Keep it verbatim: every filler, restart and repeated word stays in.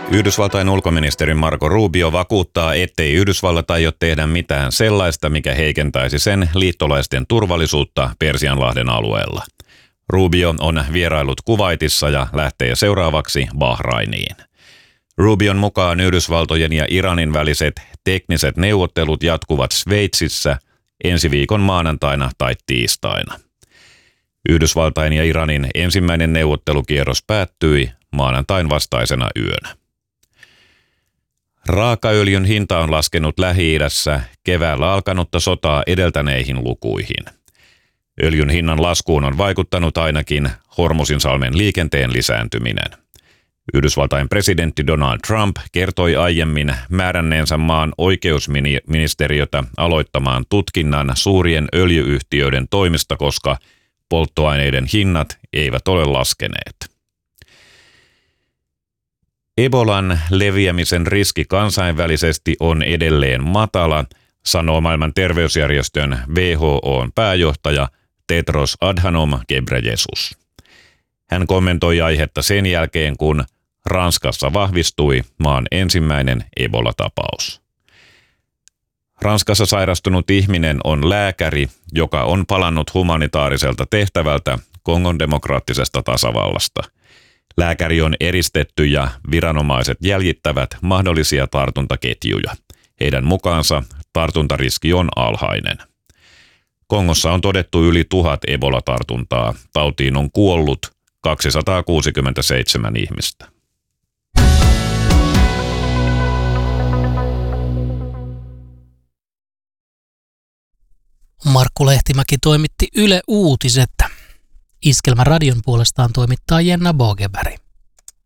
Yhdysvaltain ulkoministeri Marco Rubio vakuuttaa, ettei Yhdysvallat aio tehdä mitään sellaista, mikä heikentäisi sen liittolaisten turvallisuutta Persianlahden alueella. Rubio on vierailut Kuwaitissa ja lähtee seuraavaksi Bahrainiin. Rubion mukaan Yhdysvaltojen ja Iranin väliset tekniset neuvottelut jatkuvat Sveitsissä ensi viikon maanantaina tai tiistaina. Yhdysvaltain ja Iranin ensimmäinen neuvottelukierros päättyi maanantain vastaisena yönä. Raakaöljyn hinta on laskenut Lähi-idässä keväällä alkanutta sotaa edeltäneihin lukuihin. Öljyn hinnan laskuun on vaikuttanut ainakin Hormuzinsalmen liikenteen lisääntyminen. Yhdysvaltain presidentti Donald Trump kertoi aiemmin määränneensä maan oikeusministeriötä aloittamaan tutkinnan suurien öljy-yhtiöiden toimista, koska polttoaineiden hinnat eivät ole laskeneet. Ebolan leviämisen riski kansainvälisesti on edelleen matala, sanoo maailman terveysjärjestön W H O:n pääjohtaja Tedros Adhanom Ghebreyesus. Hän kommentoi aihetta sen jälkeen, kun Ranskassa vahvistui maan ensimmäinen Ebola-tapaus. Ranskassa sairastunut ihminen on lääkäri, joka on palannut humanitaariselta tehtävältä Kongon demokraattisesta tasavallasta. Lääkäri on eristetty ja viranomaiset jäljittävät mahdollisia tartuntaketjuja. Heidän mukaansa tartuntariski on alhainen. Kongossa on todettu yli tuhat Ebola-tartuntaa. Tautiin on kuollut kaksisataakuusikymmentäseitsemän ihmistä. Markku Lehtimäki toimitti Yle Uutiset. Iskelmän radion puolestaan toimittaa Jenna Bogeberg.